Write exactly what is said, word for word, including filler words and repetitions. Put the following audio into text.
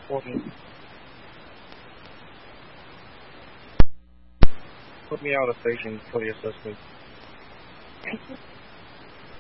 fourteen. Put me out of station for the assessment.